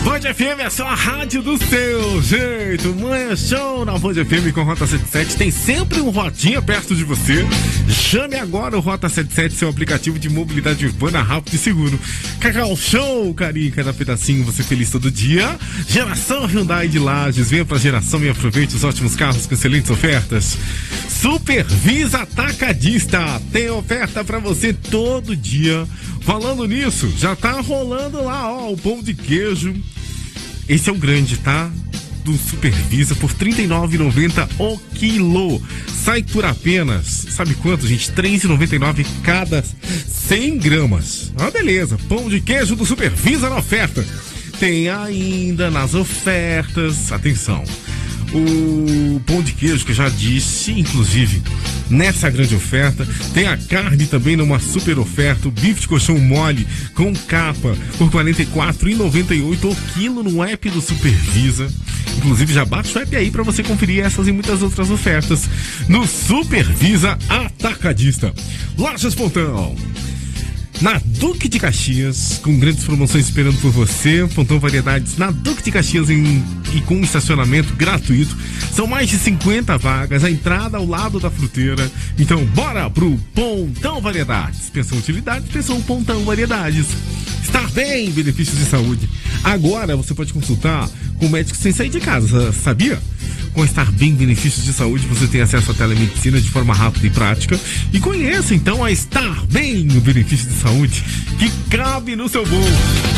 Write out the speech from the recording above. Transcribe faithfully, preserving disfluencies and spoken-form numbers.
Band F M é só a rádio do seu jeito. Manhã show na Band F M com Rota setenta e sete. Tem sempre um Rotinha perto de você. Chame agora o Rota setenta e sete, seu aplicativo de mobilidade urbana rápido e seguro. Cacau Show, carinho, cada pedacinho, você feliz todo dia. Geração Hyundai de Lages. Venha pra Geração e aproveite os ótimos carros com excelentes ofertas. Supervisa Atacadista. Tem oferta pra você todo dia. Falando nisso, já tá rolando lá, ó, o pão de queijo. Esse é o grande, tá? Do Supervisa por trinta e nove reais e noventa centavos o quilo. Sai por apenas, sabe quanto, gente? três reais e noventa e nove centavos cada cem gramas. Ah, beleza. Pão de queijo do Supervisa na oferta. Tem ainda nas ofertas, atenção, o pão de queijo que eu já disse, inclusive, nessa grande oferta. Tem a carne também numa super oferta. O bife de colchão mole com capa por quarenta e quatro reais e noventa e oito centavos o quilo no app do Supervisa. Inclusive, já baixa o app aí para você conferir essas e muitas outras ofertas no Supervisa Atacadista. Lojas Pontão, na Duque de Caxias, com grandes promoções esperando por você. Pontão Variedades na Duque de Caxias em, e com estacionamento gratuito. São mais de cinquenta vagas, a entrada ao lado da fruteira. Então bora pro Pontão Variedades. Pensão utilidades, pensão Pontão Variedades. Estar bem, benefícios de saúde. Agora você pode consultar com o médico sem sair de casa, sabia? Com Estar Bem Benefícios de Saúde, você tem acesso à telemedicina de forma rápida e prática. E conheça então a Estar Bem, o benefício de saúde que cabe no seu bolso.